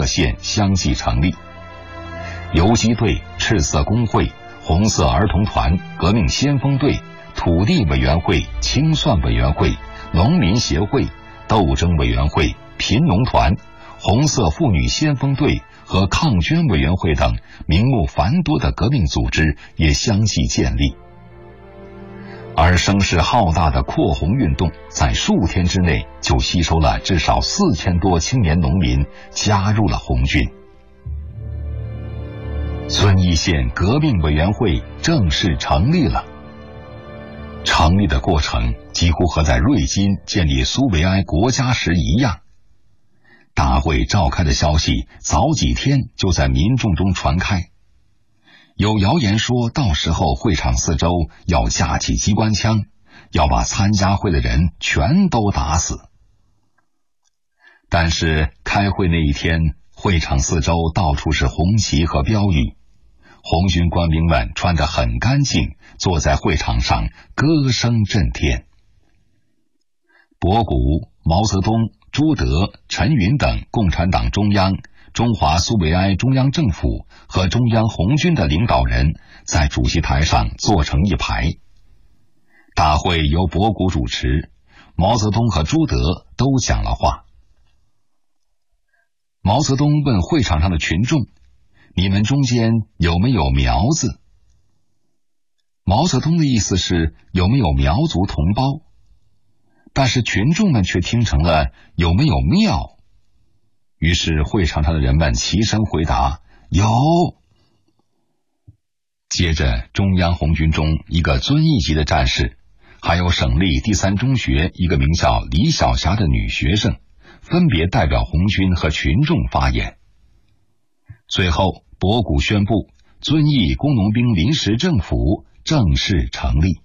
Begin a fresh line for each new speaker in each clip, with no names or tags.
各县相继成立。游击队、赤色工会、红色儿童团、革命先锋队、土地委员会、清算委员会、农民协会、斗争委员会、贫农团、红色妇女先锋队和抗捐委员会等名目繁多的革命组织也相继建立。而声势浩大的扩红运动在数天之内就吸收了至少4000多青年农民加入了红军。遵义县革命委员会正式成立了。成立的过程几乎和在瑞金建立苏维埃国家时一样。大会召开的消息早几天就在民众中传开，有谣言说到时候会场四周要架起机关枪，要把参加会的人全都打死。但是开会那一天，会场四周到处是红旗和标语，红军官兵们穿得很干净，坐在会场上歌声震天。博古、毛泽东、朱德、陈云等共产党中央、中华苏维埃中央政府和中央红军的领导人在主席台上坐成一排。大会由博古主持，毛泽东和朱德都讲了话。毛泽东问会场上的群众：“你们中间有没有苗子？”毛泽东的意思是有没有苗族同胞，但是群众们却听成了有没有庙。于是会场上的人们齐声回答：“有。”接着中央红军中一个遵义籍的战士，还有省立第3中学一个名叫李晓霞的女学生，分别代表红军和群众发言。最后博古宣布遵义工农兵临时政府正式成立。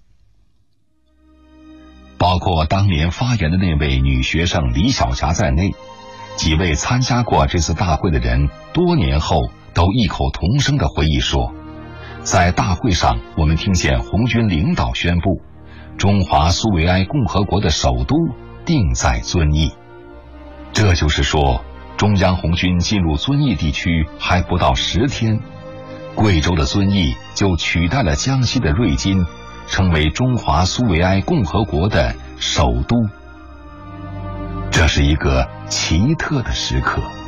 包括当年发言的那位女学生李晓霞在内，几位参加过这次大会的人多年后都异口同声地回忆说，在大会上我们听见红军领导宣布，中华苏维埃共和国的首都定在遵义。这就是说，中央红军进入遵义地区还不到10天，贵州的遵义就取代了江西的瑞金，成为中华苏维埃共和国的首都。这是一个奇特的时刻。